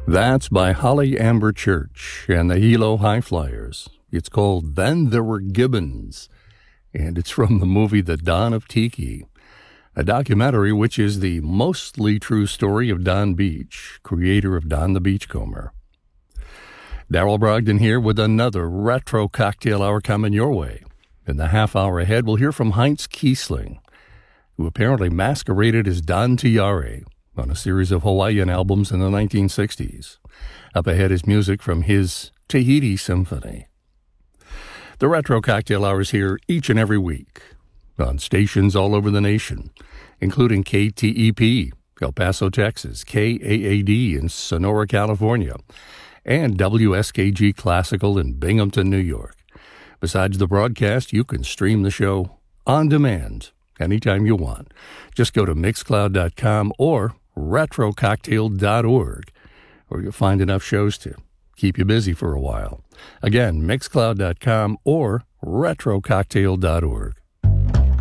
That's by Holly Amber Church and the Hilo High Flyers. It's called Then There Were Gibbons, and it's from the movie The Dawn of Tiki, a documentary which is the mostly true story of Don Beach, creator of Don the Beachcomber. Daryl Brogdon here with another retro cocktail hour coming your way. In the half hour ahead, we'll hear from Heinz Kiesling, who apparently masqueraded as Don Tiare on a series of Hawaiian albums in the 1960s. Up ahead is music from his Tahiti Symphony. The Retro Cocktail Hour is here each and every week on stations all over the nation, including KTEP, El Paso, Texas, KAAD in Sonora, California, and WSKG Classical in Binghamton, New York. Besides the broadcast, you can stream the show on demand anytime you want. Just go to Mixcloud.com or retrococktail.org, where you'll find enough shows to keep you busy for a while. Again, Mixcloud.com or retrococktail.org.